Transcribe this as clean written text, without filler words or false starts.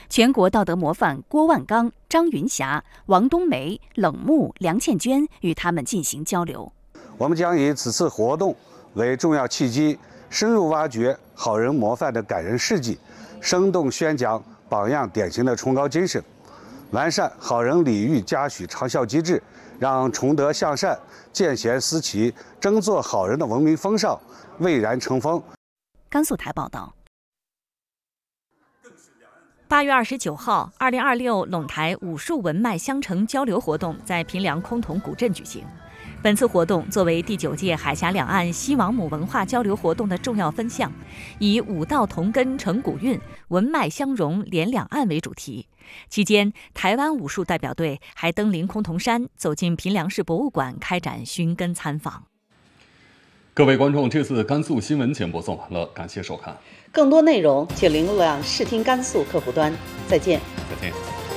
全国道德模范郭万刚、张云霞、王冬梅、冷木、梁倩娟与他们进行交流。 我们将以此次活动为重要契机，深入挖掘好人模范的感人事迹，生动宣讲榜样典型的崇高精神，完善好人礼遇嘉许长效机制，让崇德向善、见贤思齐、争做好人的文明风尚蔚然成风。 甘肃台报道。 8月29号，2026陇台武术文脉相承交流活动在平凉崆峒古镇举行。本次活动作为第9届海峡两岸西王母文化交流活动的重要分项，以武道同根承古韵，文脉相融连两岸为主题。期间，台湾武术代表队还登临崆峒山，走进平凉市博物馆开展寻根参访。 各位观众，这次甘肃新闻节目播送完了，感谢收看。 更多内容请浏览视听甘肃客户端。再见。 再见。